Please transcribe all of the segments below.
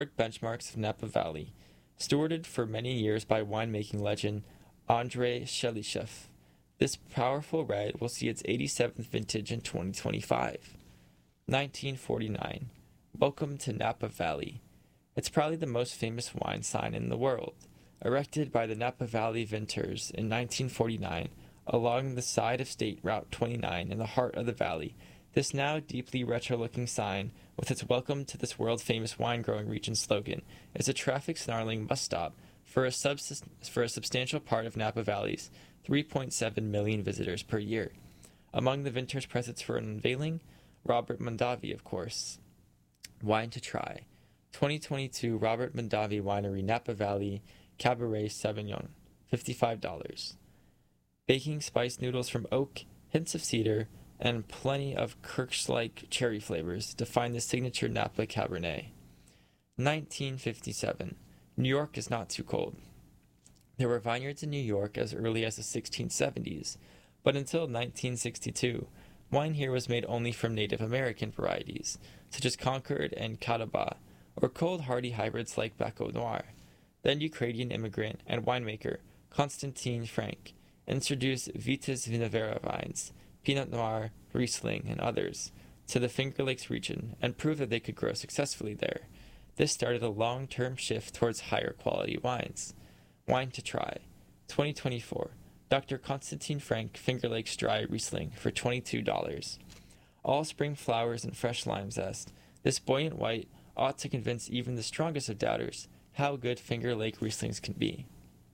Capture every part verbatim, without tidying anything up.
benchmarks of Napa Valley, stewarded for many years by winemaking legend Andrei Shelichev. This powerful red will see its eighty-seventh vintage in twenty twenty-five. nineteen forty-nine. Welcome to Napa Valley. It's probably the most famous wine sign in the world. Erected by the Napa Valley Vintners in nineteen forty-nine along the side of State Route twenty-nine in the heart of the valley, this now deeply retro-looking sign, with its "Welcome to this world-famous wine-growing region" slogan, is a traffic-snarling must-stop for a, subsist- for a substantial part of Napa Valley's three point seven million visitors per year. Among the vintners present for an unveiling, Robert Mondavi, of course. Wine to try. twenty twenty-two Robert Mondavi Winery, Napa Valley, Cabernet Sauvignon, fifty-five dollars. Baking spice noodles from oak, hints of cedar, and plenty of Kirsch-like cherry flavors define the signature Napa Cabernet. nineteen fifty-seven. New York is not too cold. There were vineyards in New York as early as the sixteen seventies, but until nineteen sixty-two, wine here was made only from Native American varieties, such as Concord and Catawba, or cold hardy hybrids like Baco Noir. Then Ukrainian immigrant and winemaker Constantin Frank introduced Vitis vinifera vines, Pinot Noir, Riesling, and others, to the Finger Lakes region and proved that they could grow successfully there. This started a long-term shift towards higher quality wines. Wine to try. twenty twenty-four. Doctor Constantin Frank Finger Lakes Dry Riesling for twenty-two dollars. All spring flowers and fresh lime zest, this buoyant white ought to convince even the strongest of doubters how good Finger Lake Rieslings can be.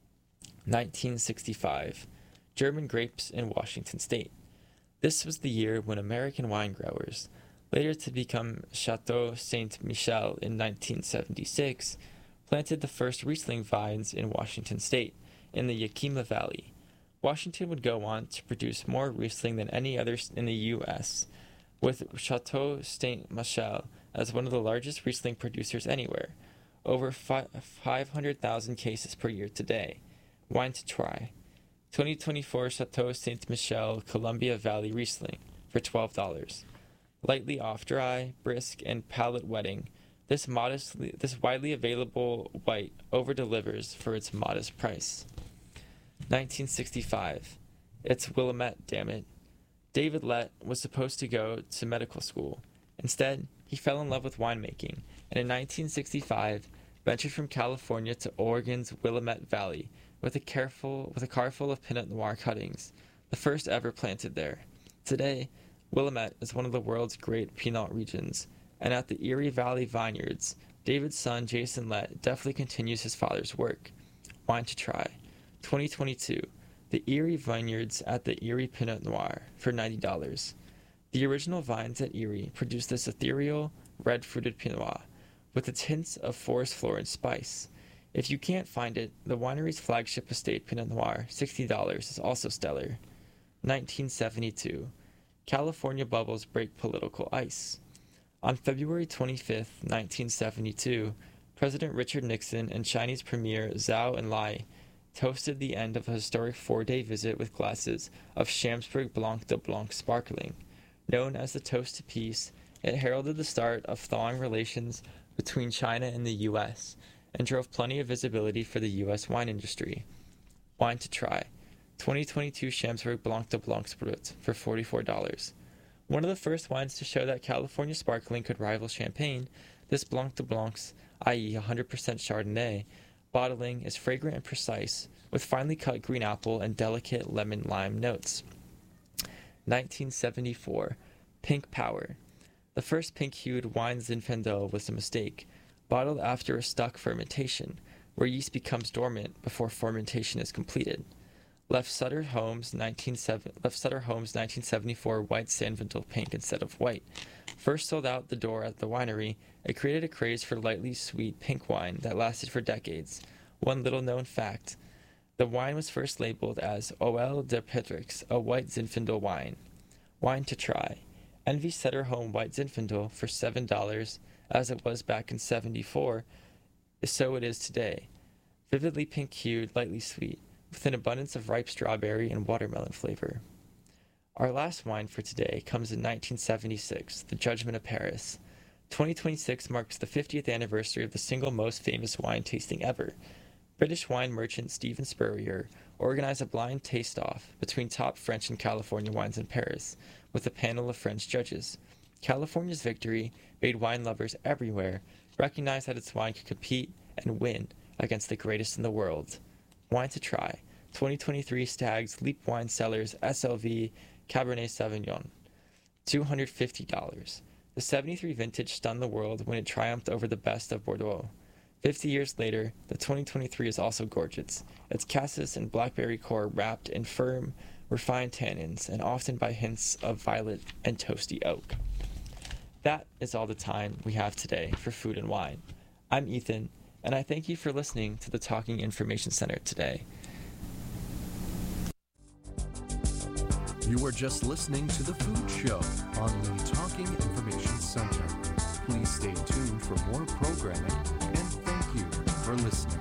nineteen sixty-five. German grapes in Washington State. This was the year when American wine growers, later to become Chateau Saint Michel in nineteen seventy-six, planted the first Riesling vines in Washington State, in the Yakima Valley. Washington would go on to produce more Riesling than any other in the U S, with Chateau Saint Michel as one of the largest Riesling producers anywhere, over five hundred thousand cases per year today. Wine to try. twenty twenty-four Chateau Saint Michel Columbia Valley Riesling for twelve dollars. Lightly off-dry, brisk, and palate-wetting, this modestly, this widely available white over-delivers for its modest price. nineteen sixty-five. It's Willamette, damn it. David Lett was supposed to go to medical school. Instead, he fell in love with winemaking, and in nineteen sixty-five ventured from California to Oregon's Willamette Valley with a careful with a car full of Pinot Noir cuttings, the first ever planted there. Today, Willamette is one of the world's great Pinot regions, and at the Erie Valley Vineyards, David's son Jason Lett deftly continues his father's work. Wine to try. twenty twenty-two. The Erie Vineyards at the Erie Pinot Noir for ninety dollars. The original vines at Erie produced this ethereal, red-fruited Pinot Noir, with its hints of forest floor and spice. If you can't find it, the winery's flagship estate Pinot Noir, sixty dollars, is also stellar. nineteen seventy-two. California bubbles break political ice. On February twenty-fifth, nineteen seventy-two, President Richard Nixon and Chinese Premier Zhou Enlai toasted the end of a historic four-day visit with glasses of Shamsburg Blanc de Blanc Sparkling. Known as the Toast to Peace, it heralded the start of thawing relations between China and the U S and drove plenty of visibility for the U S wine industry. Wine to try. twenty twenty-two Shamsburg Blanc de Blanc Sprut for forty-four dollars. One of the first wines to show that California sparkling could rival champagne, this Blanc de Blancs, that is one hundred percent Chardonnay, bottling is fragrant and precise, with finely cut green apple and delicate lemon-lime notes. nineteen seventy-four. Pink Power. The first pink-hued wine Zinfandel was a mistake, bottled after a stuck fermentation, where yeast becomes dormant before fermentation is completed. Left Sutter Homes nineteen seventy-four white Zinfandel pink instead of white. First sold out the door at the winery, it created a craze for lightly sweet pink wine that lasted for decades. One little-known fact: the wine was first labeled as Oel de Petrix, a white Zinfandel wine. Wine to try. Envy Sutter Home White Zinfandel for seven dollars, as it was back in seventy-four, so it is today. Vividly pink-hued, lightly sweet, with an abundance of ripe strawberry and watermelon flavor. Our last wine for today comes in nineteen seventy-six, The Judgment of Paris. twenty twenty-six marks the fiftieth anniversary of the single most famous wine tasting ever. British wine merchant Stephen Spurrier organized a blind taste-off between top French and California wines in Paris, with a panel of French judges. California's victory made wine lovers everywhere recognize that its wine could compete and win against the greatest in the world. Wine to try. twenty twenty-three Stag's Leap Wine Cellars S L V Cabernet Sauvignon. two hundred fifty dollars. The seventy-three vintage stunned the world when it triumphed over the best of Bordeaux. Fifty years later, the twenty twenty-three is also gorgeous. Its cassis and blackberry core wrapped in firm, refined tannins, and often by hints of violet and toasty oak. That is all the time we have today for Food and Wine. I'm Ethan, and I thank you for listening to the Talking Information Center today. You were just listening to The Food Show on the Talking Information Center. Please stay tuned for more programming, and thank you for listening.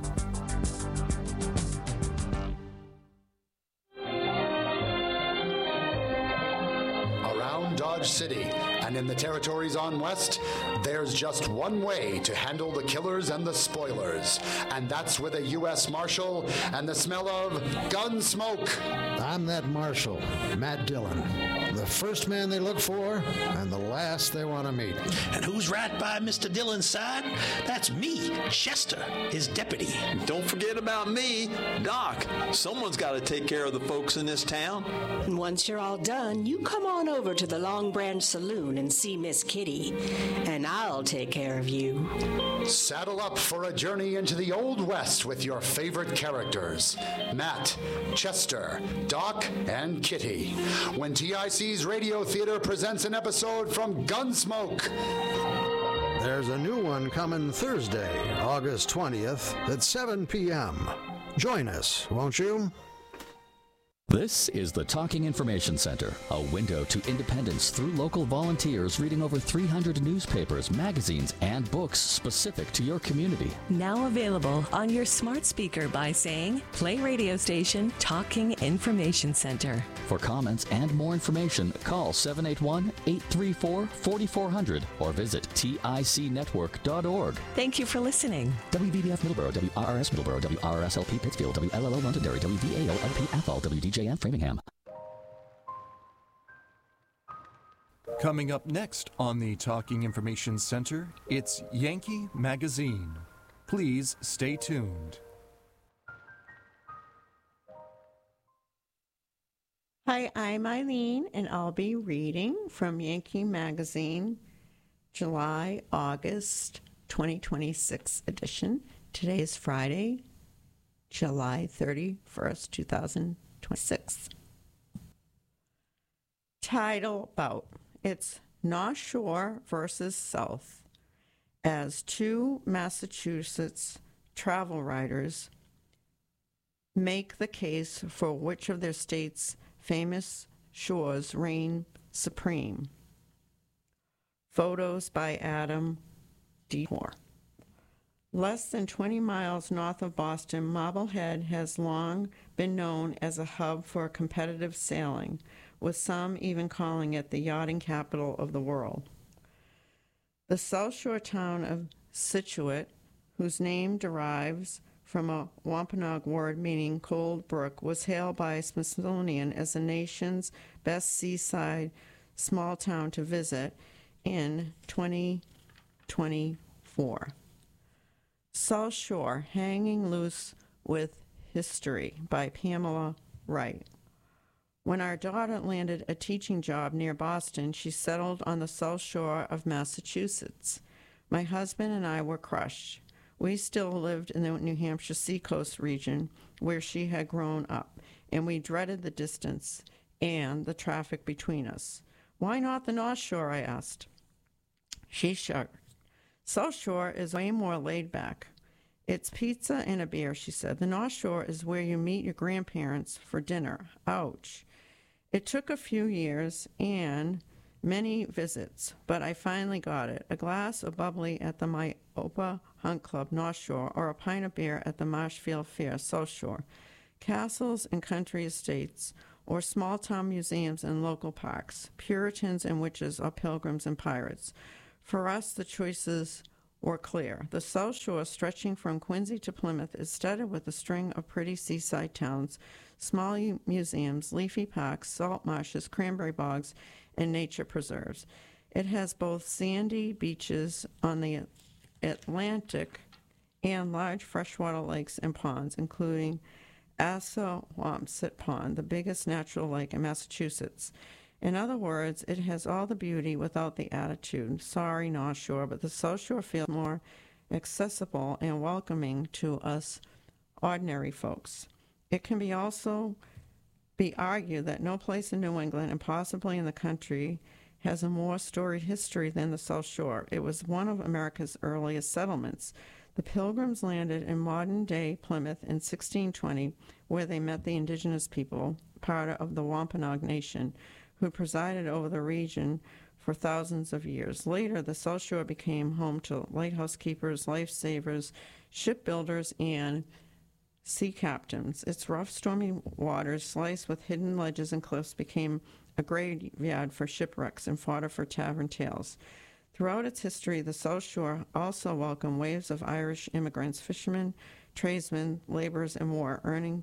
Around Dodge City and in the territories on West, there's just one way to handle the killers and the spoilers, and that's with a U S Marshal and the smell of gun smoke. I'm that Marshal, Matt Dillon. The first man they look for and the last they want to meet. And who's right by Mister Dillon's side? That's me, Chester, his deputy. Don't forget about me, Doc. Someone's got to take care of the folks in this town. And once you're all done, you come on over to the Long Branch Saloon and see Miss Kitty, and I'll take care of you. Saddle up for a journey into the Old West with your favorite characters, Matt, Chester, Doc, and Kitty, when T I C's Radio Theater presents an episode from Gunsmoke. There's a new one coming Thursday, August twentieth at seven p.m. Join us, won't you? This is the Talking Information Center, a window to independence through local volunteers reading over three hundred newspapers, magazines, and books specific to your community. Now available on your smart speaker by saying, play radio station Talking Information Center. For comments and more information, call seven eight one, eight three four, four four zero zero or visit tic network dot org. Thank you for listening. W V B F Middleborough, W R R S Middleborough, W R R S L P Pittsfield, W L L O Londonderry, W V A O L P Athol, W D J F Framingham. Coming up next on the Talking Information Center, it's Yankee Magazine. Please stay tuned. Hi, I'm Eileen, and I'll be reading from Yankee Magazine, July, August twenty twenty-six edition. Today is Friday, July thirty-first, two thousand twenty-six. Title bout. It's North Shore versus South, as two Massachusetts travel writers make the case for which of their state's famous shores reign supreme. Photos by Adam Detour. Less than twenty miles north of Boston, Marblehead has long been known as a hub for competitive sailing, with some even calling it the yachting capital of the world. The South Shore town of Scituate, whose name derives from a Wampanoag word meaning cold brook, was hailed by Smithsonian as the nation's best seaside small town to visit in twenty twenty-four. South Shore, Hanging Loose with History by Pamela Wright. When our daughter landed a teaching job near Boston, she settled on the South Shore of Massachusetts. My husband and I were crushed. We still lived in the New Hampshire seacoast region where she had grown up, and we dreaded the distance and the traffic between us. Why not the North Shore, I asked. She shrugged. South Shore is way more laid back. It's pizza and a beer, she said. The North Shore is where you meet your grandparents for dinner. Ouch. It took a few years and many visits, but I finally got it. A glass of bubbly at the Myopa Hunt Club, North Shore, or a pint of beer at the Marshfield Fair, South Shore. Castles and country estates, or small-town museums and local parks. Puritans and witches, or pilgrims and pirates. For us, the choices were clear. The South Shore, stretching from Quincy to Plymouth, is studded with a string of pretty seaside towns, small u- museums, leafy parks, salt marshes, cranberry bogs, and nature preserves. It has both sandy beaches on the Atlantic and large freshwater lakes and ponds, including Assawampset Pond, the biggest natural lake in Massachusetts. In other words, it has all the beauty without the attitude. Sorry, North Shore, but the South Shore feels more accessible and welcoming to us ordinary folks. It can be also be argued that no place in New England, and possibly in the country, has a more storied history than the South Shore. It was one of America's earliest settlements. The Pilgrims landed in modern-day Plymouth in sixteen twenty, where they met the indigenous people, part of the Wampanoag Nation, who presided over the region for thousands of years. Later, the South Shore became home to lighthouse keepers, lifesavers, shipbuilders, and sea captains. Its rough, stormy waters, sliced with hidden ledges and cliffs, became a graveyard for shipwrecks and fodder for tavern tales. Throughout its history, the South Shore also welcomed waves of Irish immigrants, fishermen, tradesmen, laborers, and more, earning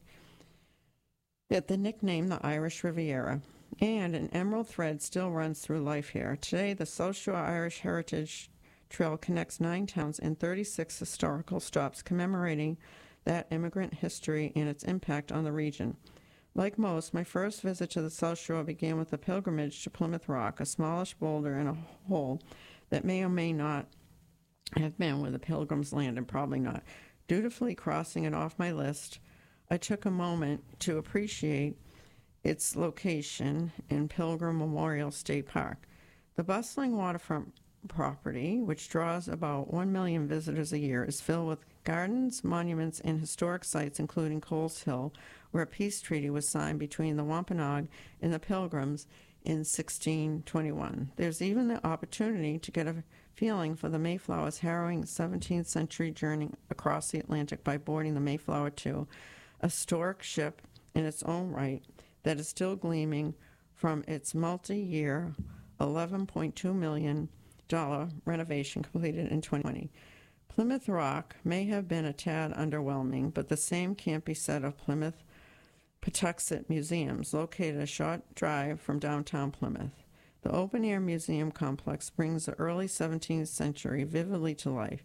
it the nickname the Irish Riviera. And an emerald thread still runs through life here. Today, the South Shore Irish Heritage Trail connects nine towns and thirty-six historical stops commemorating that immigrant history and its impact on the region. Like most, my first visit to the South Shore began with a pilgrimage to Plymouth Rock, a smallish boulder in a hole that may or may not have been where the Pilgrims landed, probably not. Dutifully crossing it off my list, I took a moment to appreciate its location in Pilgrim Memorial State Park. The bustling waterfront property, which draws about one million visitors a year, is filled with gardens, monuments, and historic sites, including Coles Hill, where a peace treaty was signed between the Wampanoag and the Pilgrims in sixteen twenty-one. There's even the opportunity to get a feeling for the Mayflower's harrowing seventeenth century journey across the Atlantic by boarding the Mayflower two, a historic ship in its own right that is still gleaming from its multi-year eleven point two million dollars renovation completed in twenty twenty. Plymouth Rock may have been a tad underwhelming, but the same can't be said of Plymouth Patuxent Museums, located a short drive from downtown Plymouth. The open-air museum complex brings the early seventeenth century vividly to life,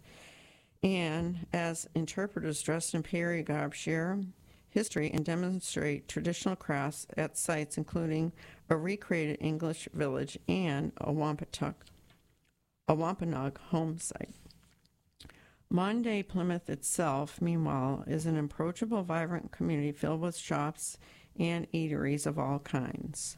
and as interpreters dressed in period garb share history and demonstrate traditional crafts at sites including a recreated English village and a Wampatuck, a Wampanoag home site. Modern-day Plymouth itself, meanwhile, is an approachable, vibrant community filled with shops and eateries of all kinds.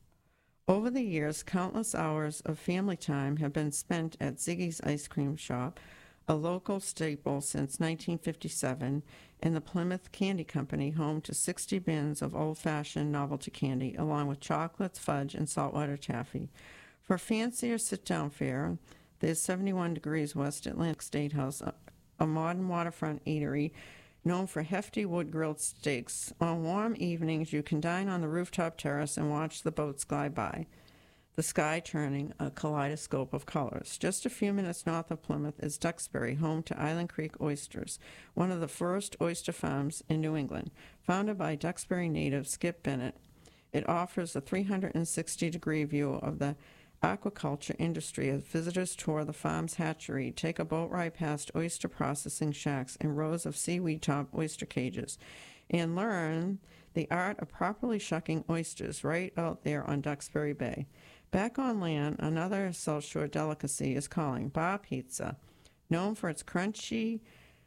Over the years, countless hours of family time have been spent at Ziggy's Ice Cream Shop, a local staple since nineteen fifty-seven, and the Plymouth Candy Company, home to sixty bins of old-fashioned novelty candy, along with chocolates, fudge, and saltwater taffy. For fancier sit-down fare, there's seventy-one Degrees West Atlantic State House, a, a modern waterfront eatery known for hefty wood-grilled steaks. On warm evenings, you can dine on the rooftop terrace and watch the boats glide by, the sky turning a kaleidoscope of colors. Just a few minutes north of Plymouth is Duxbury, home to Island Creek Oysters, one of the first oyster farms in New England. Founded by Duxbury native Skip Bennett, it offers a three hundred sixty degree view of the aquaculture industry as visitors tour the farm's hatchery, take a boat ride past oyster processing shacks and rows of seaweed-topped oyster cages, and learn the art of properly shucking oysters right out there on Duxbury Bay. Back on land, another South Shore delicacy is calling, bar pizza, known for its crunchy,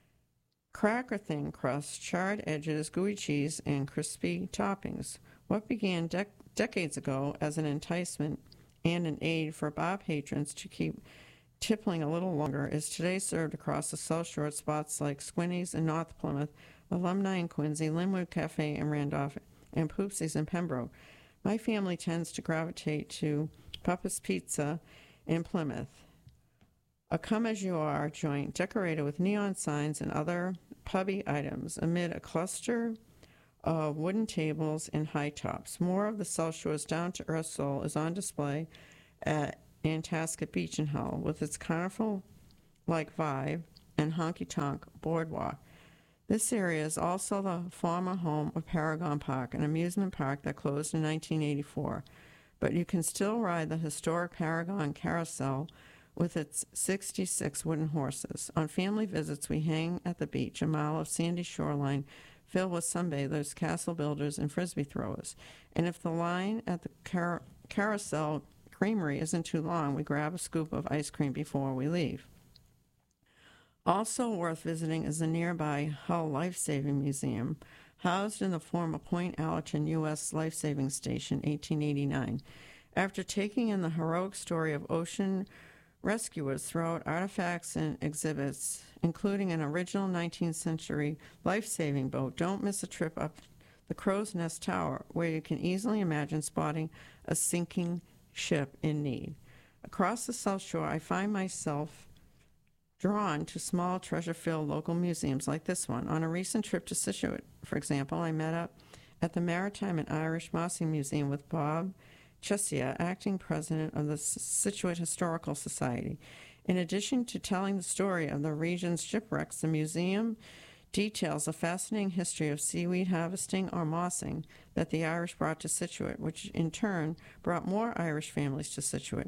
cracker-thin crust, charred edges, gooey cheese, and crispy toppings. What began dec- decades ago as an enticement and an aid for bar patrons to keep tippling a little longer is today served across the South Shore at spots like Squinny's in North Plymouth, Alumni in Quincy, Linwood Cafe in Randolph, and Poopsie's in Pembroke. My family tends to gravitate to Papa's Pizza in Plymouth, a come-as-you-are joint decorated with neon signs and other pubby items amid a cluster of wooden tables and high tops. More of the South Shore's down-to-earth soul is on display at Nantasket Beach in Hull, with its carnival-like vibe and honky-tonk boardwalk. This area is also the former home of Paragon Park, an amusement park that closed in nineteen eighty-four. But you can still ride the historic Paragon Carousel with its sixty-six wooden horses. On family visits, we hang at the beach, a mile of sandy shoreline filled with sunbathers, castle builders, and frisbee throwers. And if the line at the car- Carousel Creamery isn't too long, we grab a scoop of ice cream before we leave. Also worth visiting is the nearby Hull Life-Saving Museum, housed in the former Point Allerton U S Life-Saving Station, eighteen eighty-nine. After taking in the heroic story of ocean rescuers throughout artifacts and exhibits, including an original nineteenth century life-saving boat, don't miss a trip up the Crow's Nest Tower, where you can easily imagine spotting a sinking ship in need. Across the South Shore, I find myself drawn to small, treasure-filled local museums like this one. On a recent trip to Scituate, for example, I met up at the Maritime and Irish Mossing Museum with Bob Chesia, acting president of the Scituate Historical Society. In addition to telling the story of the region's shipwrecks, the museum details a fascinating history of seaweed harvesting or mossing that the Irish brought to Scituate, which in turn brought more Irish families to Scituate.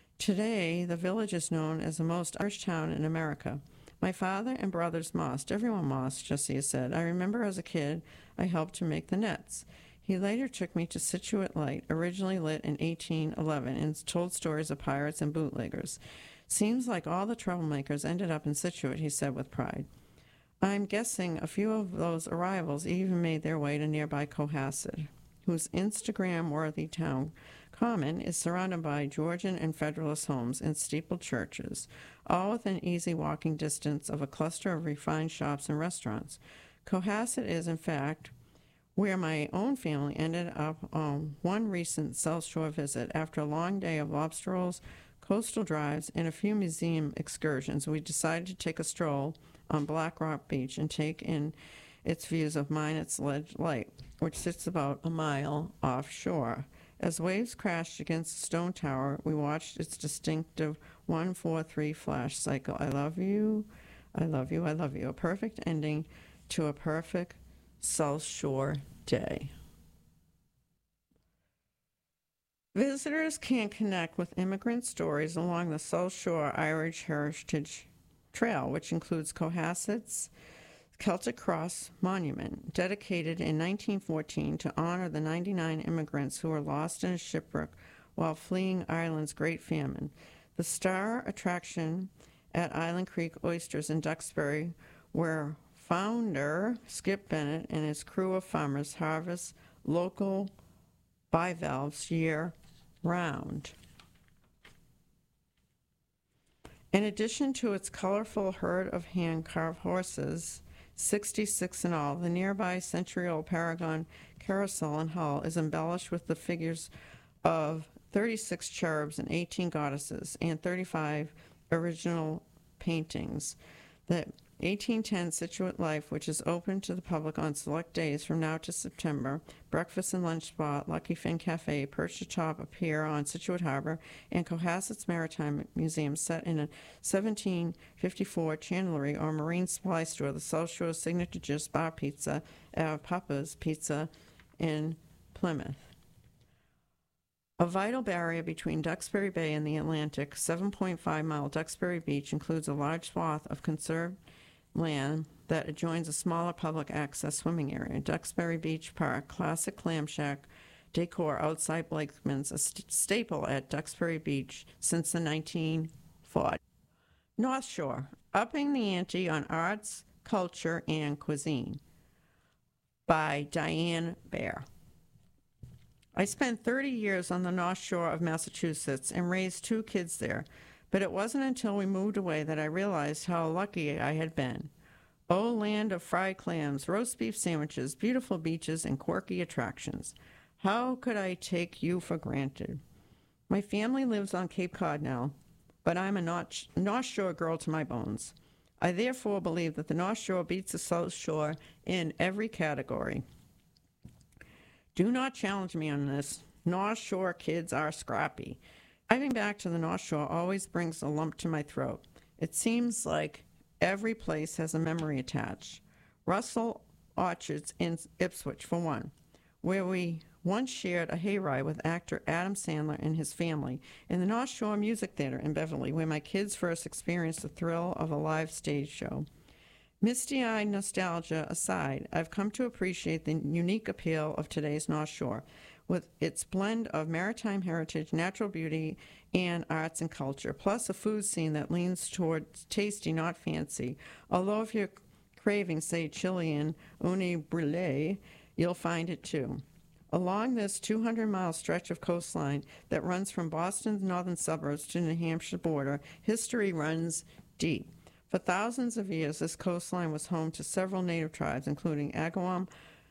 Today, the village is known as the most Irish town in America. My father and brothers mossed. Everyone mossed, Jesse said. I remember as a kid, I helped to make the nets. He later took me to Scituate Light, originally lit in eighteen eleven, and told stories of pirates and bootleggers. Seems like all the troublemakers ended up in Scituate, he said with pride. I'm guessing a few of those arrivals even made their way to nearby Cohasset, whose Instagram-worthy town common is surrounded by Georgian and Federalist homes and steepled churches, all within easy walking distance of a cluster of refined shops and restaurants. Cohasset is, in fact, where my own family ended up on one recent South Shore visit. After a long day of lobster rolls, coastal drives, and a few museum excursions, we decided to take a stroll on Black Rock Beach and take in its views of Minot's Ledge Light, which sits about a mile offshore. As waves crashed against the stone tower, we watched its distinctive one four three flash cycle. I love you, I love you, I love you. A perfect ending to a perfect South Shore day. Visitors can connect with immigrant stories along the South Shore Irish Heritage Trail, which includes Cohasset's Celtic Cross Monument, dedicated in nineteen fourteen to honor the ninety-nine immigrants who were lost in a shipwreck while fleeing Ireland's Great Famine. The star attraction at Island Creek Oysters in Duxbury, where founder Skip Bennett and his crew of farmers harvest local bivalves year-round. In addition to its colorful herd of hand-carved horses, sixty-six in all, the nearby century-old Paragon Carousel in Hull is embellished with the figures of thirty-six cherubs and eighteen goddesses and thirty-five original paintings. The eighteen ten Scituate Life, which is open to the public on select days from now to September, breakfast and lunch spot, Lucky Fin Cafe, perched atop a pier on Scituate Harbor, and Cohasset's Maritime Museum, set in a seventeen fifty-four chandlery or marine supply store, the South Shore signature dish bar pizza at Papa's Pizza in Plymouth. A vital barrier between Duxbury Bay and the Atlantic, seven point five mile Duxbury Beach includes a large swath of conserved land that adjoins a smaller public access swimming area. Duxbury Beach Park, classic clam shack decor outside Blakeman's, a st- staple at Duxbury Beach since the nineteen forties. North Shore, upping the ante on arts, culture, and cuisine, by Diane Bear. I spent thirty years on the North Shore of Massachusetts and raised two kids there, but it wasn't until we moved away that I realized how lucky I had been. Oh, land of fried clams, roast beef sandwiches, beautiful beaches, and quirky attractions. How could I take you for granted? My family lives on Cape Cod now, but I'm a North Shore girl to my bones. I therefore believe that the North Shore beats the South Shore in every category. Do not challenge me on this. North Shore kids are scrappy. Driving back to the North Shore always brings a lump to my throat. It seems like every place has a memory attached. Russell Orchards in Ipswich, for one, where we once shared a hayride with actor Adam Sandler and his family, and the North Shore Music Theater in Beverly, where my kids first experienced the thrill of a live stage show. Misty-eyed nostalgia aside, I've come to appreciate the unique appeal of today's North Shore, with its blend of maritime heritage, natural beauty, and arts and culture, plus a food scene that leans towards tasty, not fancy. Although if you're craving, say, Chilean uni brulee, you'll find it too. Along this two hundred mile stretch of coastline that runs from Boston's northern suburbs to the New Hampshire border, history runs deep. For thousands of years, this coastline was home to several native tribes, including Agawam,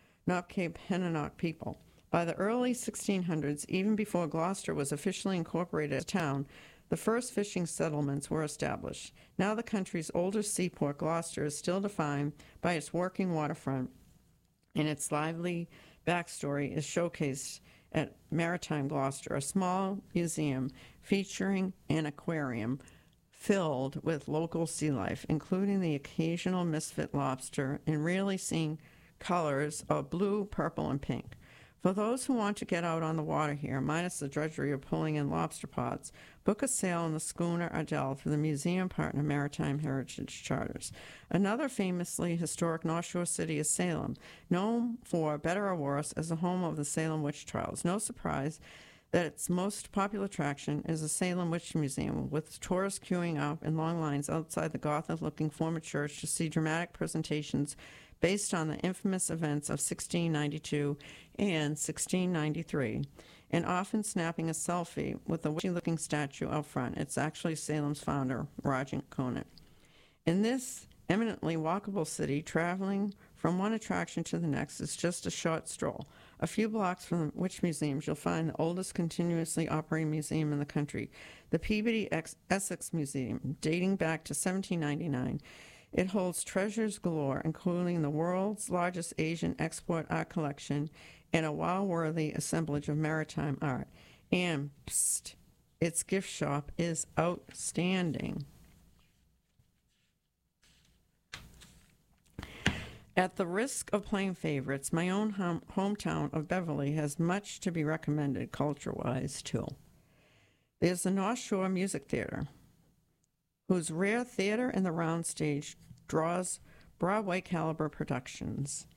Nopcapenock people. By the early sixteen hundreds, even before Gloucester was officially incorporated as a town, the first fishing settlements were established. Now the country's oldest seaport, Gloucester, is still defined by its working waterfront, and its lively backstory is showcased at Maritime Gloucester, a small museum featuring an aquarium filled with local sea life, including the occasional misfit lobster, and rarely seen colors of blue, purple, and pink. For those who want to get out on the water here, minus the drudgery of pulling in lobster pots, book a sail on the schooner Ardell through the museum partner Maritime Heritage Charters. Another famously historic North Shore city is Salem, known for better or worse as the home of the Salem witch trials. No surprise that its most popular attraction is the Salem Witch Museum, with tourists queuing up in long lines outside the Gothic-looking former church to see dramatic presentations based on the infamous events of sixteen ninety-two and sixteen ninety-three, and often snapping a selfie with the witchy-looking statue out front. It's actually Salem's founder, Roger Conant. In this eminently walkable city, traveling from one attraction to the next is just a short stroll. A few blocks from the Witch Museums, you'll find the oldest continuously operating museum in the country, the Peabody Essex Museum, dating back to seventeen ninety-nine. It holds treasures galore, including the world's largest Asian export art collection and a wow-worthy assemblage of maritime art. And, psst, its gift shop is outstanding. At the risk of playing favorites, my own hom- hometown of Beverly has much to be recommended culture-wise, too. There's the North Shore Music Theater, whose rare theater in the round stage draws Broadway-caliber productions,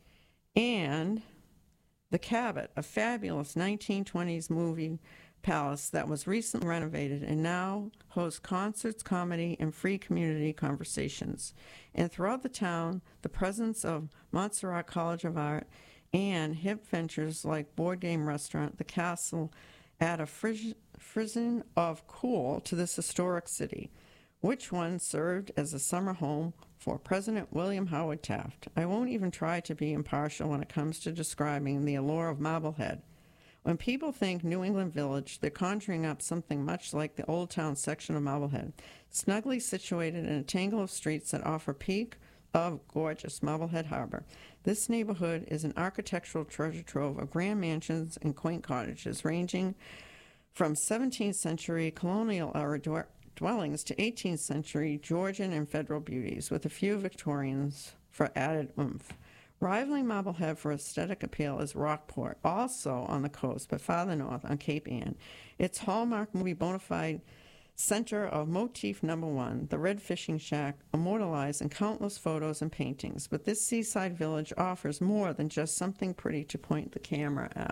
and the Cabot, a fabulous nineteen twenties movie palace that was recently renovated and now hosts concerts, comedy, and free community conversations. And throughout the town, the presence of Montserrat College of Art and hip ventures like Board Game Restaurant, the Castle, add a frizz- frizzen of cool to this historic city, which one served as a summer home for President William Howard Taft. I won't even try to be impartial when it comes to describing the allure of Marblehead. When people think New England Village, they're conjuring up something much like the Old Town section of Marblehead, snugly situated in a tangle of streets that offer peak of gorgeous Marblehead Harbor. This neighborhood is an architectural treasure trove of grand mansions and quaint cottages, ranging from seventeenth century colonial era dwellings to eighteenth century Georgian and federal beauties, with a few Victorians for added oomph. Rivaling Marblehead for aesthetic appeal is Rockport, also on the coast, but farther north on Cape Ann. Its hallmark movie bona fide center of motif number one, the Red Fishing Shack, immortalized in countless photos and paintings. But this seaside village offers more than just something pretty to point the camera at.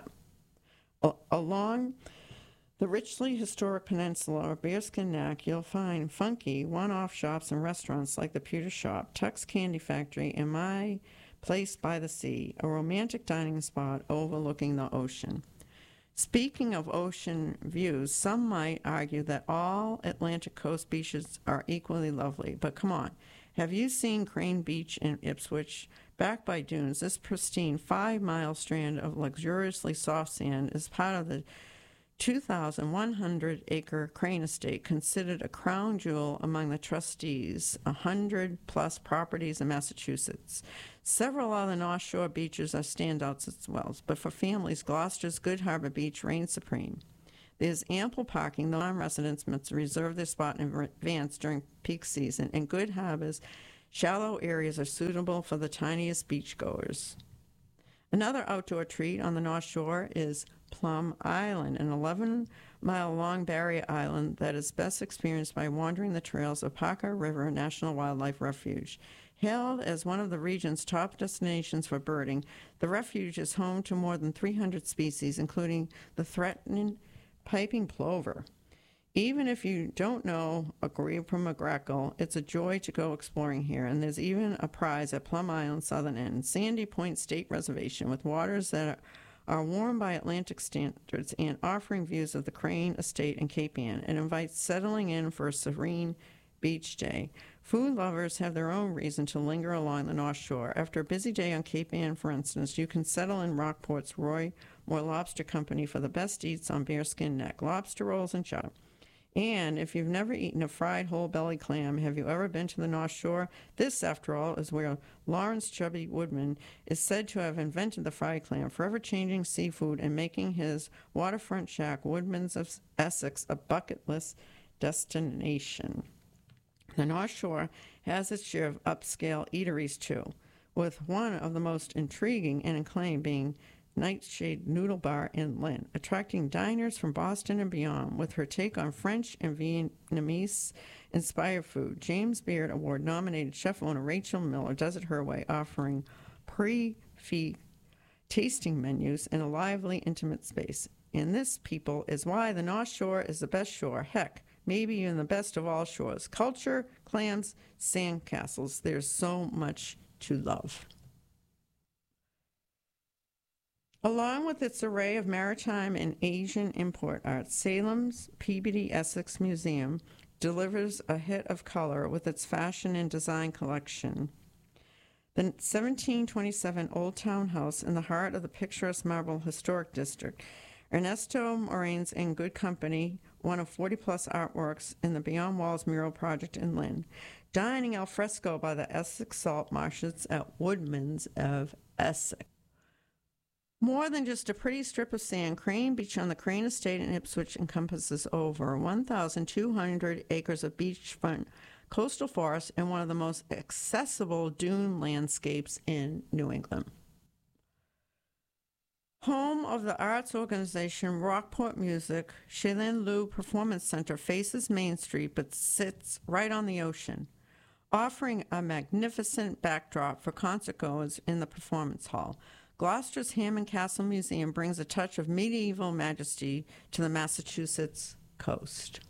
A- along the richly historic peninsula of Bearskin Neck, you'll find funky one-off shops and restaurants like the Pewter Shop, Tuck's Candy Factory, and My Place by the Sea, a romantic dining spot overlooking the ocean. Speaking of ocean views, some might argue that all Atlantic coast beaches are equally lovely, but come on. Have you seen Crane Beach in Ipswich? Backed by dunes, this pristine five-mile strand of luxuriously soft sand is part of the two thousand one hundred acre Crane Estate, considered a crown jewel among the trustees, one hundred plus properties in Massachusetts. Several other North Shore beaches are standouts as well, but for families, Gloucester's Good Harbor Beach reigns supreme. There's ample parking, though non-residents must reserve their spot in advance during peak season, and good harbors, shallow areas are suitable for the tiniest beachgoers. Another outdoor treat on the North Shore is Plum Island, an eleven-mile-long barrier island that is best experienced by wandering the trails of Parker River National Wildlife Refuge. Hailed as one of the region's top destinations for birding, the refuge is home to more than three hundred species, including the threatened piping plover. Even if you don't know a grebe from a grackle, it's a joy to go exploring here, and there's even a prize at Plum Island's southern end, Sandy Point State Reservation, with waters that are warm by Atlantic standards and offering views of the Crane Estate and Cape Ann. It invites settling in for a serene beach day. Food lovers have their own reason to linger along the North Shore. After a busy day on Cape Ann, for instance, you can settle in Rockport's Roy Moore Lobster Company for the best eats on bearskin neck, lobster rolls, and chowder. And if you've never eaten a fried whole-belly clam, have you ever been to the North Shore? This, after all, is where Lawrence Chubby Woodman is said to have invented the fried clam, forever changing seafood and making his waterfront shack, Woodman's of Essex, a bucket list destination. The North Shore has its share of upscale eateries, too, with one of the most intriguing and acclaimed being Nightshade Noodle Bar in Lynn, attracting diners from Boston and beyond with her take on French and Vietnamese-inspired food. James Beard Award-nominated chef owner Rachel Miller does it her way, offering pre-feed tasting menus in a lively, intimate space. And this, people, is why the North Shore is the best shore. Heck, maybe even the best of all shores. Culture, clams, sandcastles. There's so much to love. Along with its array of maritime and Asian import art, Salem's Peabody Essex Museum delivers a hit of color with its fashion and design collection. The seventeen twenty-seven Old Town House in the heart of the picturesque Marble Historic District, Ernesto Moraine's In Good Company, one of forty-plus artworks in the Beyond Walls mural project in Lynn. Dining al fresco by the Essex salt marshes at Woodman's of Essex. More than just a pretty strip of sand, Crane Beach on the Crane Estate in Ipswich encompasses over one thousand two hundred acres of beachfront coastal forest and one of the most accessible dune landscapes in New England. Home of the arts organization Rockport Music, Shailene Liu Performance Center faces Main Street but sits right on the ocean, offering a magnificent backdrop for concertgoers in the performance hall. Gloucester's Hammond Castle Museum brings a touch of medieval majesty to the Massachusetts coast.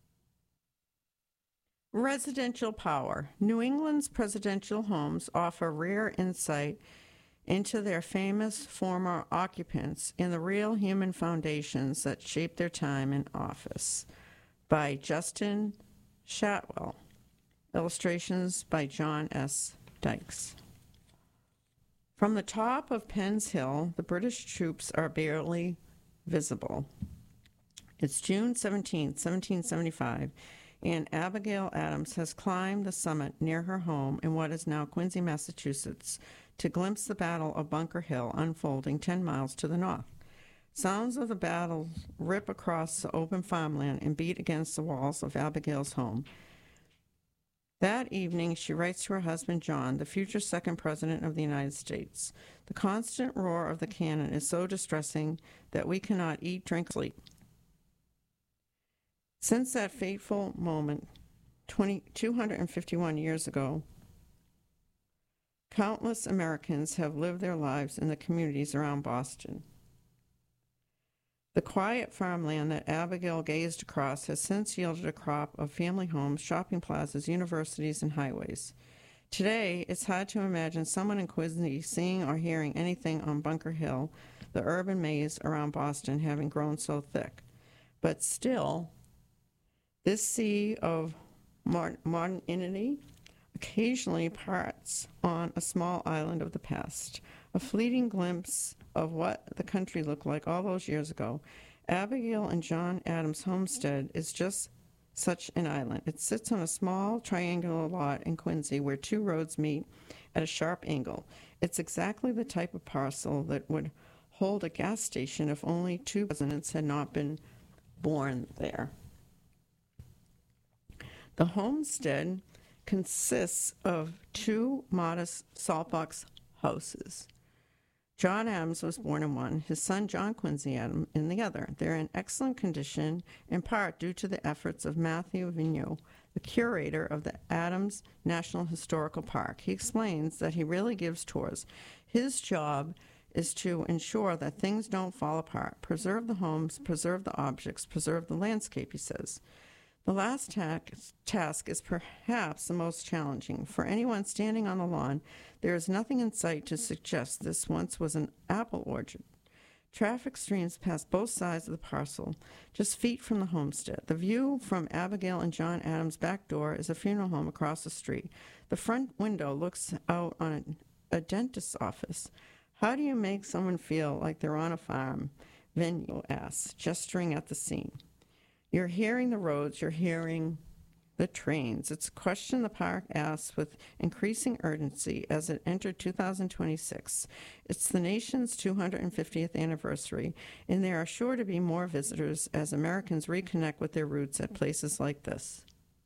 Residential power. New England's presidential homes offer rare insight into their famous former occupants and the real human foundations that shaped their time in office. By Justin Shatwell. Illustrations by John S. Dykes. From the top of Penn's Hill, the British troops are barely visible. It's June seventeenth, seventeen seventy-five, and Abigail Adams has climbed the summit near her home in what is now Quincy, Massachusetts, to glimpse the Battle of Bunker Hill unfolding ten miles to the north. Sounds of the battle rip across the open farmland and beat against the walls of Abigail's home. That evening, she writes to her husband, John, the future second president of the United States. The constant roar of the cannon is so distressing that we cannot eat, drink, sleep. Since that fateful moment, two hundred fifty-one years ago, countless Americans have lived their lives in the communities around Boston. The quiet farmland that Abigail gazed across has since yielded a crop of family homes, shopping plazas, universities, and highways. Today, it's hard to imagine someone in Quincy seeing or hearing anything on Bunker Hill, the urban maze around Boston having grown so thick. But still, this sea of modernity occasionally parts on a small island of the past, a fleeting glimpse of what the country looked like all those years ago. Abigail and John Adams' homestead is just such an island. It sits on a small triangular lot in Quincy where two roads meet at a sharp angle. It's exactly the type of parcel that would hold a gas station if only two residents had not been born there. The homestead consists of two modest saltbox houses. John Adams was born in one, his son John Quincy Adams in the other. They're in excellent condition, in part due to the efforts of Matthew Vigneault, the curator of the Adams National Historical Park. He explains that he really gives tours. His job is to ensure that things don't fall apart, preserve the homes, preserve the objects, preserve the landscape, he says. The last ta- task is perhaps the most challenging. For anyone standing on the lawn, there is nothing in sight to suggest this once was an apple orchard. Traffic streams past both sides of the parcel, just feet from the homestead. The view from Abigail and John Adams' back door is a funeral home across the street. The front window looks out on a, a dentist's office. How do you make someone feel like they're on a farm? Vigneault asks, gesturing at the scene. You're hearing the roads, you're hearing the trains. It's a question the park asks with increasing urgency as it entered two thousand twenty-six. It's the nation's two hundred fiftieth anniversary, and there are sure to be more visitors as Americans reconnect with their roots at places like this.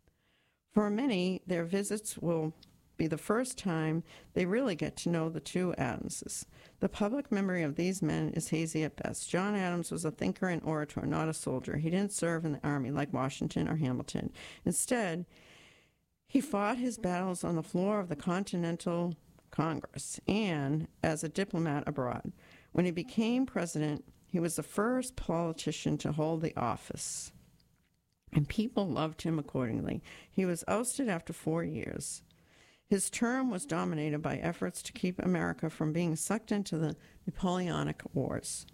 For many, their visits will be the first time they really get to know the two Adamses. The public memory of these men is hazy at best. John Adams was a thinker and orator, not a soldier. He didn't serve in the army like Washington or Hamilton. Instead, he fought his battles on the floor of the Continental Congress and as a diplomat abroad. When he became president, he was the first politician to hold the office, and people loved him accordingly. He was ousted after four years. His term was dominated by efforts to keep America from being sucked into the Napoleonic Wars.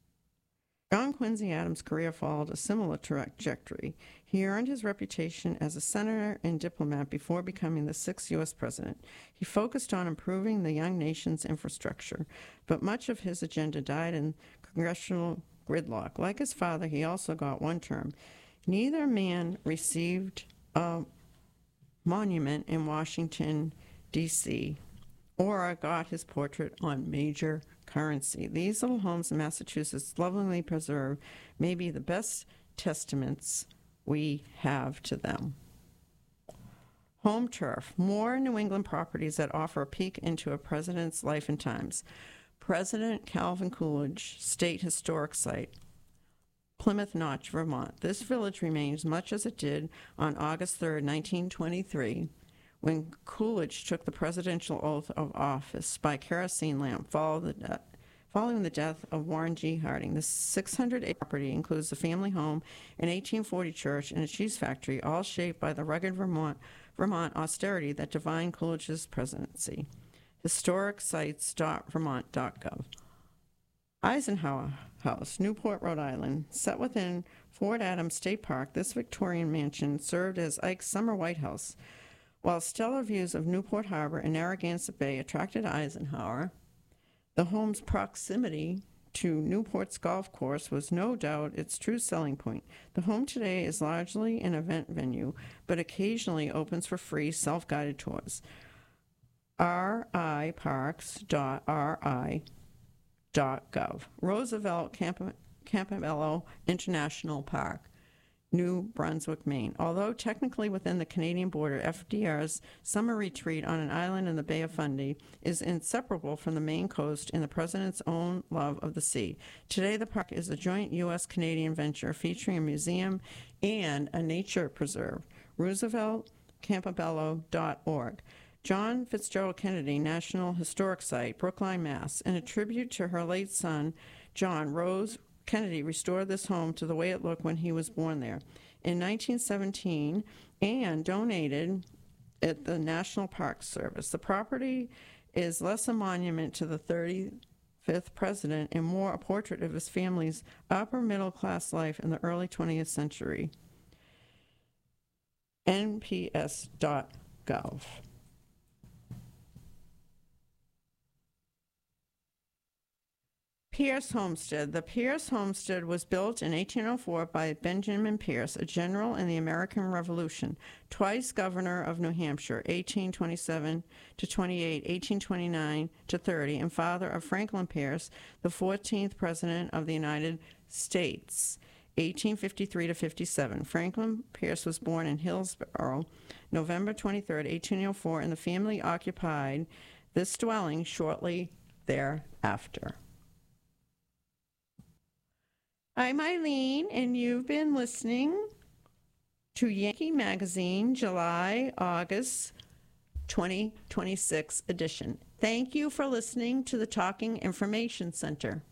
John Quincy Adams' career followed a similar trajectory. He earned his reputation as a senator and diplomat before becoming the sixth U S president. He focused on improving the young nation's infrastructure, but much of his agenda died in congressional gridlock. Like his father, he also got one term. Neither man received a monument in Washington, D C, or got his portrait on major currency. These little homes in Massachusetts, lovingly preserved, may be the best testaments we have to them. Home turf, more New England properties that offer a peek into a president's life and times. President Calvin Coolidge State Historic Site, Plymouth Notch, Vermont. This village remains much as it did on August third, nineteen twenty-three, when Coolidge took the presidential oath of office by kerosene lamp following the, following the death of Warren G. Harding. The six hundred acre property includes a family home, an eighteen forty church, and a cheese factory, all shaped by the rugged Vermont, Vermont austerity that defined Coolidge's presidency. historic sites dot vermont dot gov. Eisenhower House, Newport, Rhode Island. Set within Fort Adams State Park, this Victorian mansion served as Ike's summer White House. While stellar views of Newport Harbor and Narragansett Bay attracted Eisenhower, the home's proximity to Newport's golf course was no doubt its true selling point. The home today is largely an event venue, but occasionally opens for free self-guided tours. r i parks dot r i dot gov. Roosevelt Camp- Campobello International Park, New Brunswick, Maine. Although technically within the Canadian border, F D R's summer retreat on an island in the Bay of Fundy is inseparable from the Maine coast and the president's own love of the sea. Today, the park is a joint U S Canadian venture featuring a museum and a nature preserve. Roosevelt Campobello dot org. John Fitzgerald Kennedy National Historic Site, Brookline, Mass. In a tribute to her late son, John, Rose Kennedy restored this home to the way it looked when he was born there in nineteen seventeen and donated it the National Park Service. The property is less a monument to the thirty-fifth president and more a portrait of his family's upper middle class life in the early twentieth century. N P S dot gov. Pierce Homestead. The Pierce Homestead was built in eighteen oh four by Benjamin Pierce, a general in the American Revolution, twice governor of New Hampshire, eighteen twenty-seven to twenty-eight, eighteen twenty-nine to thirty, and father of Franklin Pierce, the fourteenth President of the United States, eighteen fifty-three to fifty-seven. Franklin Pierce was born in Hillsborough, November twenty-third, eighteen oh four, and the family occupied this dwelling shortly thereafter. I'm Eileen, and you've been listening to Yankee Magazine, July, August twenty twenty-six edition. Thank you for listening to the Talking Information Center.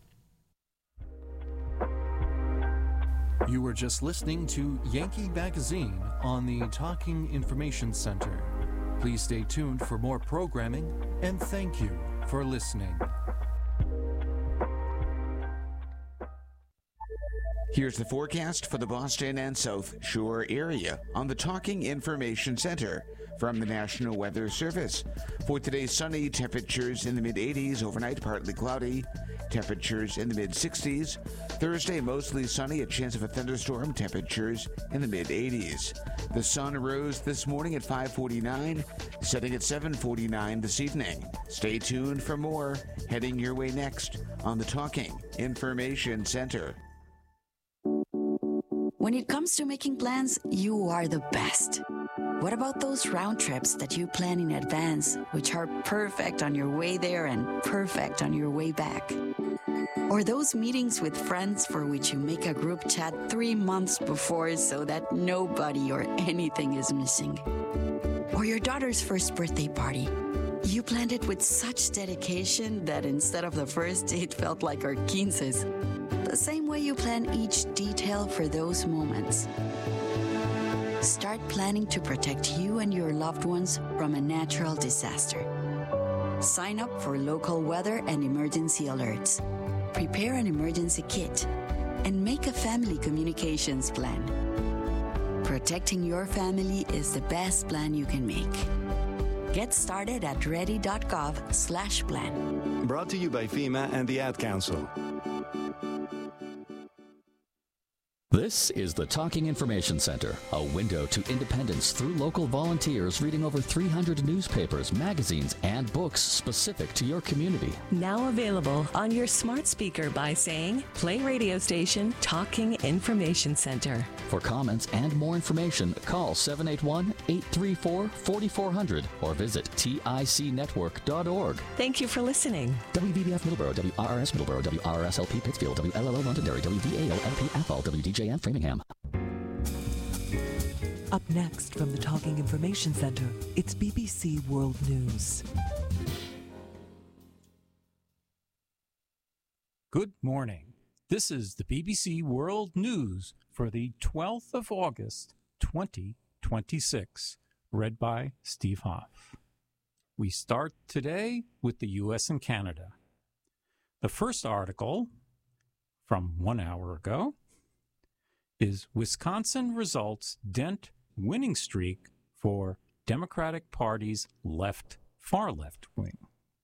You were just listening to Yankee Magazine on the Talking Information Center. Please stay tuned for more programming, and thank you for listening. Here's the forecast for the Boston and South Shore area on the Talking Information Center from the National Weather Service. For today, sunny, temperatures in the mid-eighties, overnight partly cloudy, temperatures in the mid-sixties. Thursday, mostly sunny, a chance of a thunderstorm, temperatures in the mid-eighties. The sun rose this morning at five forty-nine, setting at seven forty-nine this evening. Stay tuned for more, heading your way next on the Talking Information Center. When it comes to making plans, you are the best. What about those round trips that you plan in advance, which are perfect on your way there and perfect on your way back? Or those meetings with friends for which you make a group chat three months before so that nobody or anything is missing? Or your daughter's first birthday party. You planned it with such dedication that instead of the first date felt like our quinces. The same way you plan each detail for those moments. Start planning to protect you and your loved ones from a natural disaster. Sign up for local weather and emergency alerts. Prepare an emergency kit and make a family communications plan. Protecting your family is the best plan you can make. Get started at ready.gov slash plan. Brought to you by FEMA and the Ad Council. This is the Talking Information Center, a window to independence through local volunteers reading over three hundred newspapers, magazines, and books specific to your community. Now available on your smart speaker by saying, play radio station Talking Information Center. For comments and more information, call seven eight one, eight three four, four four zero zero or visit tic network dot org. Thank you for listening. W B B F Middleborough, W R R S Middleborough, W R R S L P Pittsfield, W L L O Londonderry, W V A O L P Athol, W D J N Framingham. Up next from the Talking Information Center, it's B B C World News. Good morning. This is the B B C World News for the twelfth of August, twenty twenty-six, read by Steve Hoff. We start today with the U S and Canada. The first article from one hour ago is Wisconsin results dent winning streak for Democratic Party's left, far-left wing.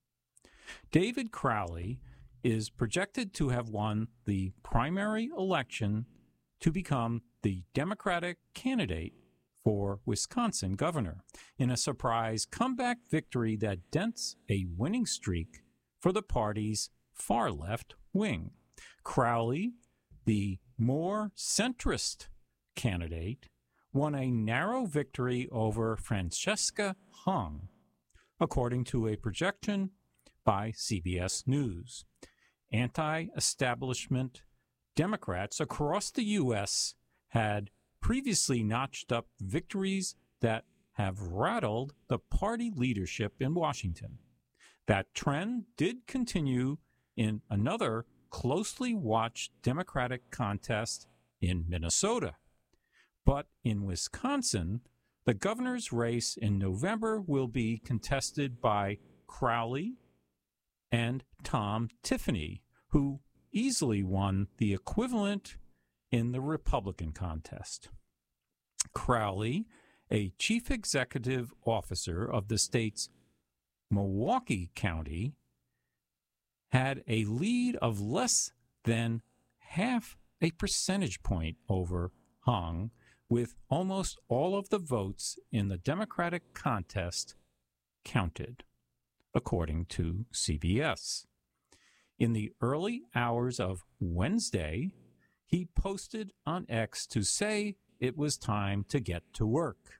David Crowley is projected to have won the primary election to become the Democratic candidate for Wisconsin governor in a surprise comeback victory that dents a winning streak for the party's far-left wing. Crowley, the more centrist candidate, won a narrow victory over Francesca Hung, according to a projection by C B S News. Anti-establishment Democrats across the U S had previously notched up victories that have rattled the party leadership in Washington. That trend did continue in another closely watched Democratic contest in Minnesota. But in Wisconsin, the governor's race in November will be contested by Crowley and Tom Tiffany, who easily won the equivalent in the Republican contest. Crowley, a chief executive officer of the state's Milwaukee County, had a lead of less than half a percentage point over Hung, with almost all of the votes in the Democratic contest counted, according to C B S. In the early hours of Wednesday, he posted on X to say it was time to get to work.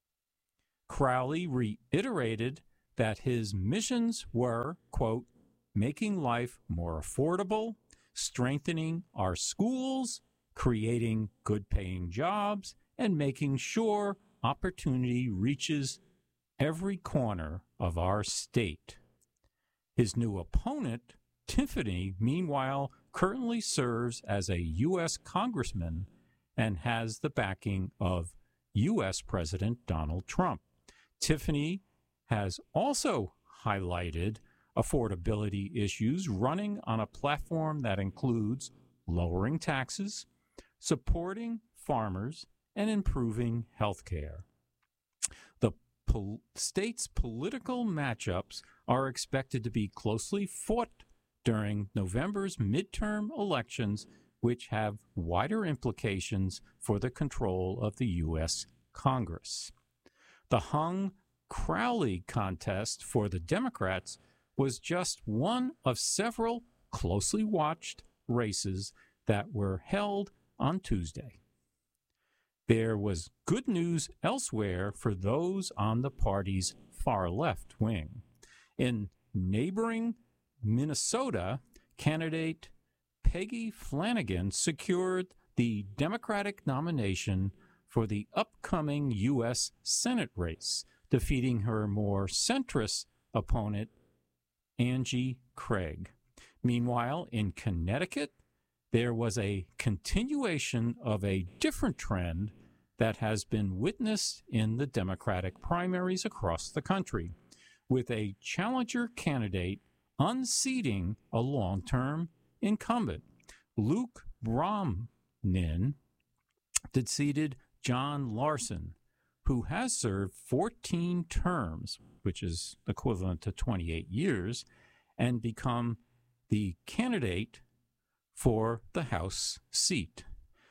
Crowley reiterated that his missions were, quote, making life more affordable, strengthening our schools, creating good-paying jobs, and making sure opportunity reaches every corner of our state. His new opponent, Tiffany, meanwhile, currently serves as a U S congressman and has the backing of U S President Donald Trump. Tiffany has also highlighted affordability issues, running on a platform that includes lowering taxes, supporting farmers, and improving health care. The pol- state's political matchups are expected to be closely fought during November's midterm elections, which have wider implications for the control of the U S Congress. The Hung-Crowley contest for the Democrats was just one of several closely watched races that were held on Tuesday. There was good news elsewhere for those on the party's far left wing. In neighboring Minnesota, candidate Peggy Flanagan secured the Democratic nomination for the upcoming U S Senate race, defeating her more centrist opponent, Angie Craig. Meanwhile, in Connecticut, there was a continuation of a different trend that has been witnessed in the Democratic primaries across the country, with a challenger candidate unseating a long-term incumbent. Luke Bromnin defeated John Larson, who has served fourteen terms, which is equivalent to twenty-eight years, and become the candidate for the House seat.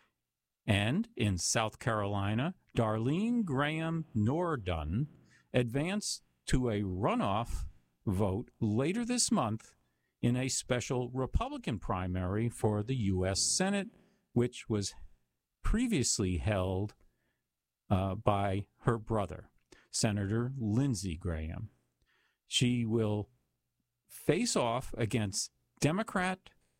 And in South Carolina, Darlene Graham Nordun advanced to a runoff vote later this month in a special Republican primary for the U S Senate, which was previously held uh, by her brother, Senator Lindsey Graham. She will face off against Democrat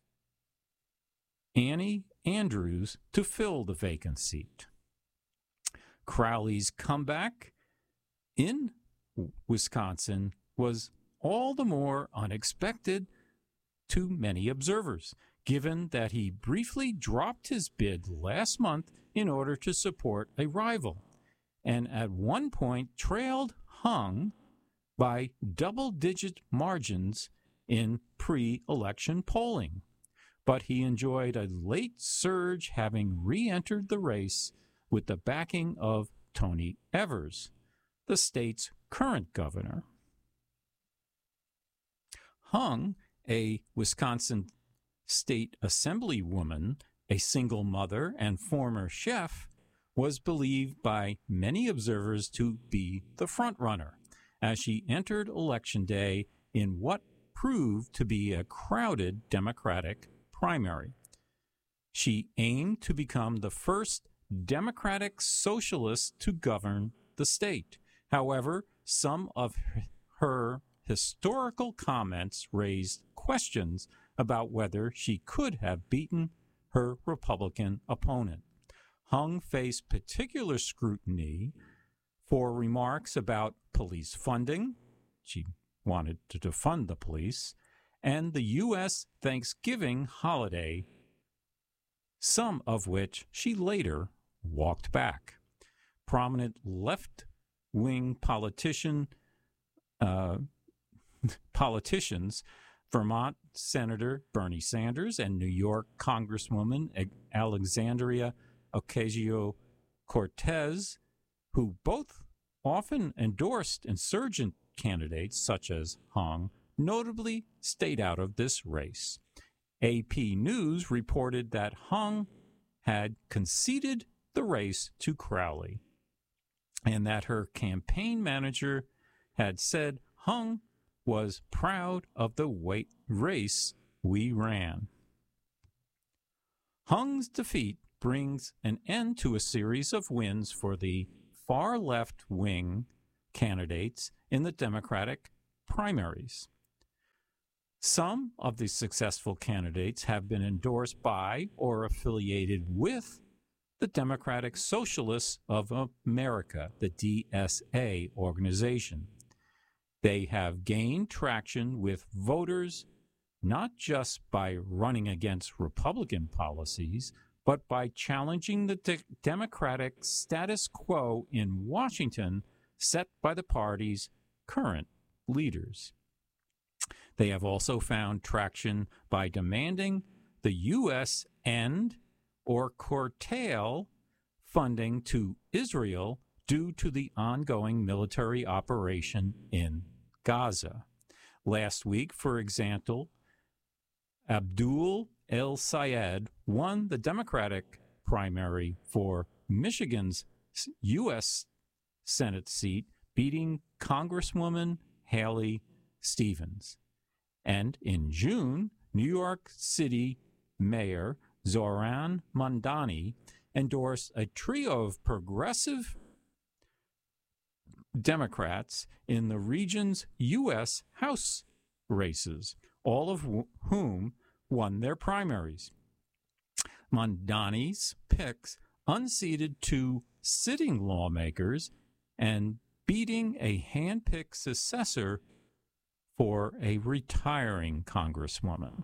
Annie Andrews to fill the vacant seat. Crowley's comeback in Wisconsin was all the more unexpected to many observers, given that he briefly dropped his bid last month in order to support a rival, and at one point trailed Hung by double-digit margins in pre-election polling. But he enjoyed a late surge, having re-entered the race with the backing of Tony Evers, the state's current governor. Hung, a Wisconsin state assemblywoman, a single mother, and former chef, was believed by many observers to be the frontrunner as she entered Election Day in what proved to be a crowded Democratic primary. She aimed to become the first Democratic socialist to govern the state. However, some of her historical comments raised questions about whether she could have beaten her Republican opponent. Hung faced particular scrutiny for remarks about police funding. She wanted to defund the police, and the U S Thanksgiving holiday, some of which she later walked back. Prominent left-wing politician, uh, politicians, Vermont Senator Bernie Sanders and New York Congresswoman Alexandria Ocasio-Cortez, who both often endorsed insurgent candidates such as Hung, notably stayed out of this race. A P News reported that Hung had conceded the race to Crowley and that her campaign manager had said Hung was proud of the weight race we ran. Hung's defeat brings an end to a series of wins for the far left-wing candidates in the Democratic primaries. Some of the successful candidates have been endorsed by or affiliated with the Democratic Socialists of America, the D S A organization. They have gained traction with voters not just by running against Republican policies, but by challenging the de- Democratic status quo in Washington set by the party's current leaders. They have also found traction by demanding the U S end or curtail funding to Israel due to the ongoing military operation in Gaza. Last week, for example, Abdul El-Sayed won the Democratic primary for Michigan's U S Senate seat, beating Congresswoman Haley Stevens. And in June, New York City Mayor Zohran Mamdani endorsed a trio of progressive Democrats in the region's U S House races, all of wh- whom won their primaries. Mamdani's picks unseated two sitting lawmakers and beating a hand-picked successor for a retiring congresswoman.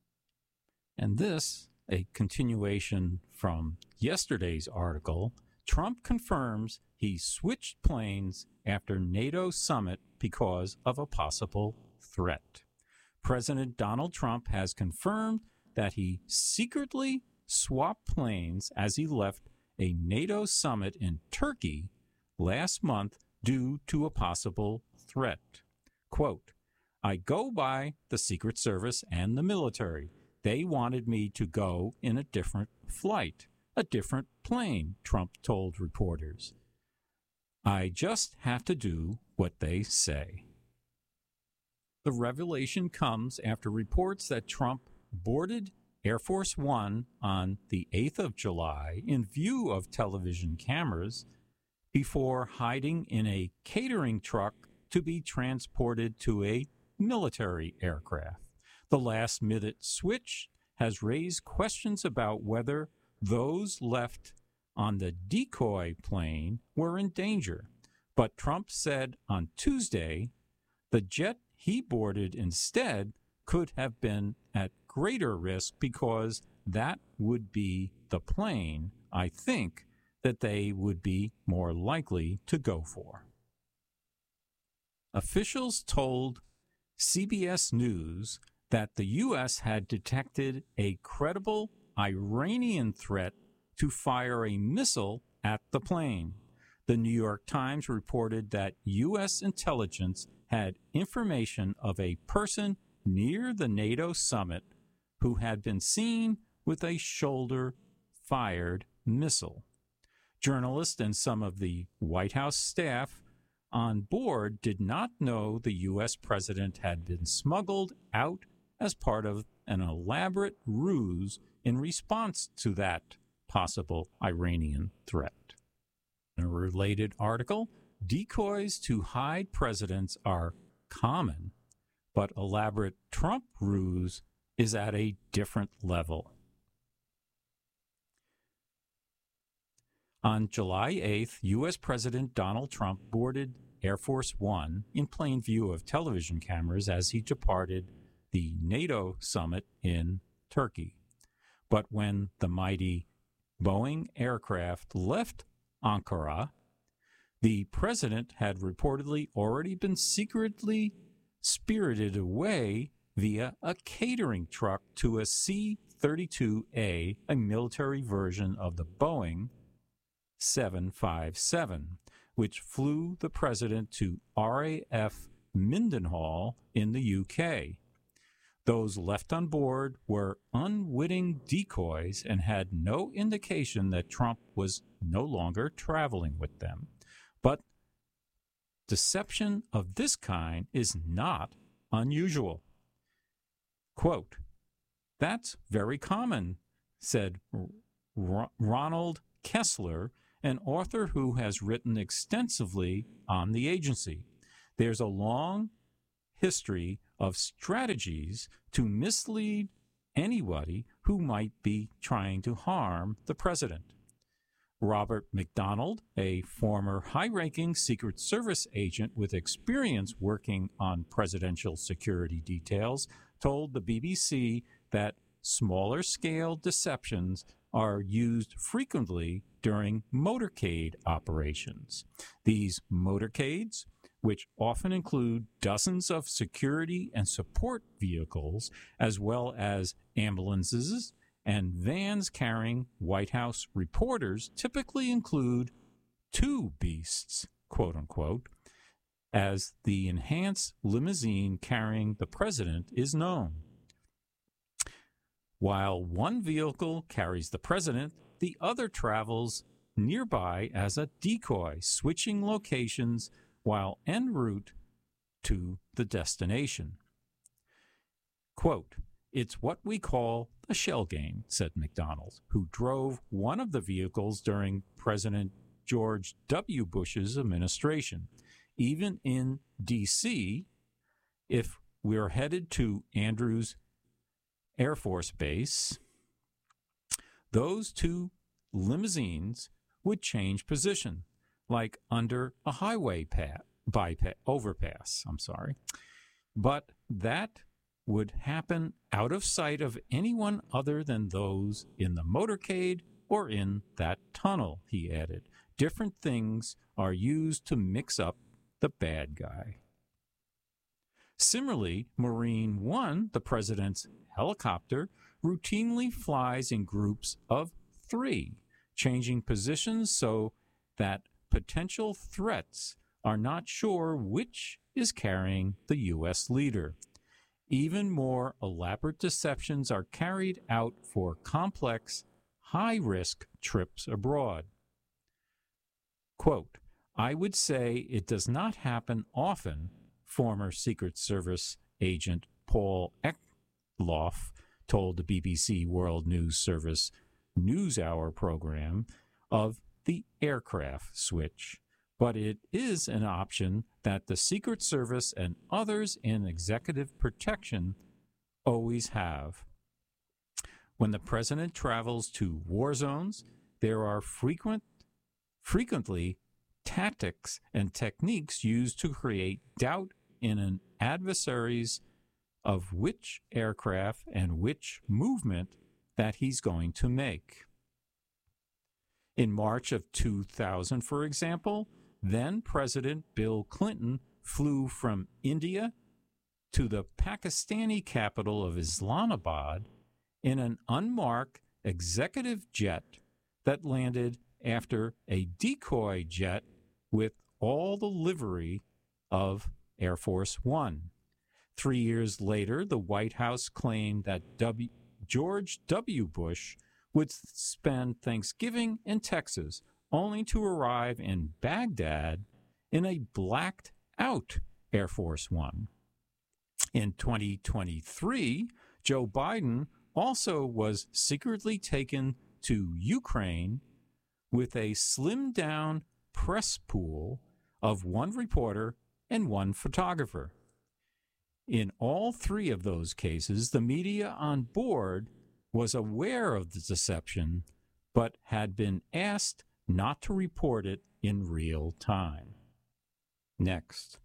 And this, a continuation from yesterday's article, Trump confirms he switched planes after NATO summit because of a possible threat. President Donald Trump has confirmed that he secretly swapped planes as he left a NATO summit in Turkey last month due to a possible threat. Quote, "I go by the Secret Service and the military. They wanted me to go in a different flight, a different plane," Trump told reporters. "I just have to do what they say." The revelation comes after reports that Trump boarded Air Force One on the eighth of July in view of television cameras before hiding in a catering truck to be transported to a military aircraft. The last-minute switch has raised questions about whether those left on the decoy plane were in danger. But Trump said on Tuesday the jet he boarded instead could have been at greater risk because that would be the plane, I think, that they would be more likely to go for. Officials told C B S News that the U S had detected a credible Iranian threat to fire a missile at the plane. The New York Times reported that U S intelligence had information of a person near the NATO summit who had been seen with a shoulder-fired missile. Journalists and some of the White House staff on board did not know the U S president had been smuggled out as part of an elaborate ruse in response to that possible Iranian threat. In a related article, decoys to hide presidents are common, but elaborate Trump ruse is at a different level. On July eighth, U S President Donald Trump boarded Air Force One in plain view of television cameras as he departed the NATO summit in Turkey. But when the mighty Boeing aircraft left Ankara, the president had reportedly already been secretly spirited away via a catering truck to a C thirty-two A, a military version of the Boeing seven fifty-seven, which flew the president to R A F Mendenhall in the U K. Those left on board were unwitting decoys and had no indication that Trump was no longer traveling with them. But deception of this kind is not unusual. Quote, "That's very common," said R- Ronald Kessler, an author who has written extensively on the agency. There's a long history of strategies to mislead anybody who might be trying to harm the president. Robert McDonald, a former high-ranking Secret Service agent with experience working on presidential security details, told the B B C that smaller-scale deceptions are used frequently during motorcade operations. These motorcades, which often include dozens of security and support vehicles, as well as ambulances and vans carrying White House reporters, typically include two beasts, quote unquote, as the enhanced limousine carrying the president is known. While one vehicle carries the president, the other travels nearby as a decoy, switching locations while en route to the destination. Quote, "It's what we call a shell game," said McDonald, who drove one of the vehicles during President George W. Bush's administration. Even in D C, if we're headed to Andrews Air Force Base, those two limousines would change position, like under a highway pat, bypass, overpass, I'm sorry. But that would happen out of sight of anyone other than those in the motorcade or in that tunnel, he added. Different things are used to mix up the bad guy. Similarly, Marine One, the president's helicopter, routinely flies in groups of three, changing positions so that potential threats are not sure which is carrying the U S leader. Even more elaborate deceptions are carried out for complex, high-risk trips abroad. Quote, "I would say it does not happen often," former Secret Service agent Paul Eckloff told the B B C World News Service NewsHour program of the aircraft switch. But it is an option that the Secret Service and others in executive protection always have. When the president travels to war zones, there are frequent, frequently tactics and techniques used to create doubt in an adversary's of which aircraft and which movement that he's going to make. In March of two thousand, for example, then President Bill Clinton flew from India to the Pakistani capital of Islamabad in an unmarked executive jet that landed after a decoy jet with all the livery of Air Force One. Three years later, the White House claimed that w- George W. Bush would spend Thanksgiving in Texas, only to arrive in Baghdad in a blacked-out Air Force One. In twenty twenty-three, Joe Biden also was secretly taken to Ukraine with a slimmed-down press pool of one reporter and one photographer. In all three of those cases, the media on board was aware of the deception, but had been asked not to report it in real time. Next,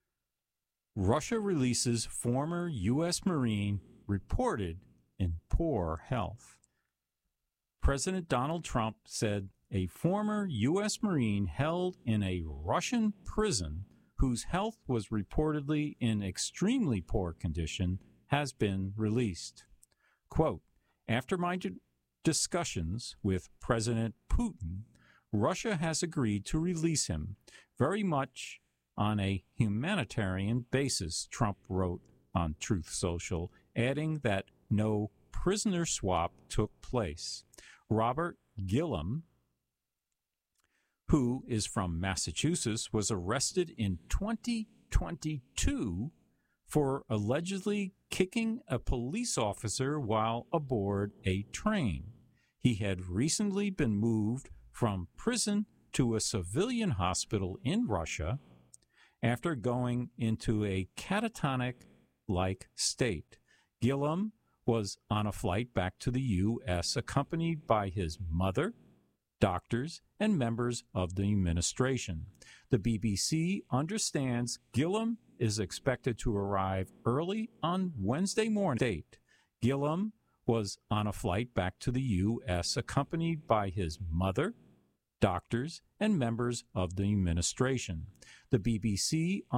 Russia releases former U S Marine reported in poor health. President Donald Trump said a former U S Marine held in a Russian prison whose health was reportedly in extremely poor condition has been released. Quote, "After my d- discussions with President Putin, Russia has agreed to release him, very much on a humanitarian basis," Trump wrote on Truth Social, adding that no prisoner swap took place. Robert Gillum, who is from Massachusetts, was arrested in twenty twenty-two for allegedly kicking a police officer while aboard a train. He had recently been moved from prison to a civilian hospital in Russia after going into a catatonic-like state. Gillum was on a flight back to the U S accompanied by his mother, doctors, and members of the administration. The B B C understands Gillum is expected to arrive early on Wednesday morning. State. Gillum was on a flight back to the U S accompanied by his mother, doctors, and members of the administration. The B B C